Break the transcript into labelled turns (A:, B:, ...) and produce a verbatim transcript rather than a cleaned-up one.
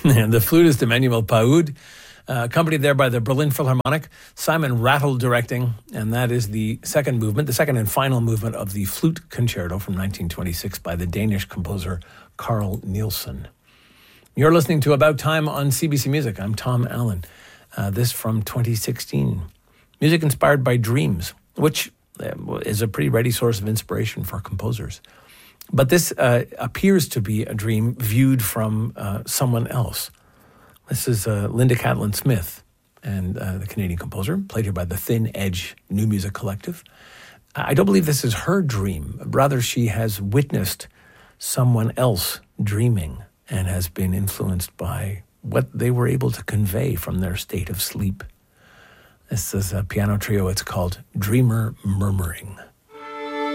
A: And the flutist Emmanuel Paoud, uh, accompanied there by the Berlin Philharmonic, Simon Rattle directing, and that is the second movement, the second and final movement of the Flute Concerto from nineteen twenty-six by the Danish composer Carl Nielsen. You're listening to About Time on C B C Music. I'm Tom Allen. Uh, this from twenty sixteen. Music inspired by dreams, which is a pretty ready source of inspiration for composers. But this uh, appears to be a dream viewed from uh, someone else. This is uh, Linda Catlin Smith, and uh, the Canadian composer, played here by the Thin Edge New Music Collective. I don't believe this is her dream. Rather, she has witnessed someone else dreaming and has been influenced by what they were able to convey from their state of sleep. This is a piano trio. It's called Dreamer Murmuring.